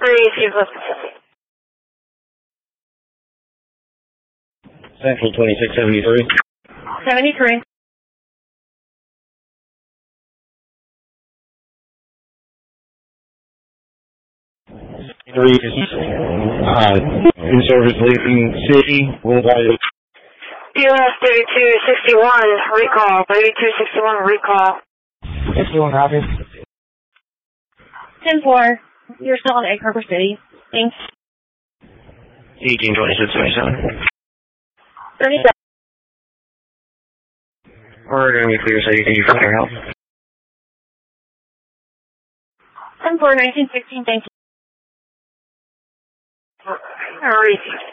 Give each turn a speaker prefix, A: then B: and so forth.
A: Receive left Pacific.
B: Central 2673.
A: 73.
B: In service leaving city, worldwide.
A: US 3261, recall. 3261, recall.
B: 61 copy.
A: 10-4. You're still in Egg Harbor City. Thanks.
B: 182627.
A: 37.
B: We're going to be clear, so you can use further help.
A: 10-4, 1916, thank you. Receive.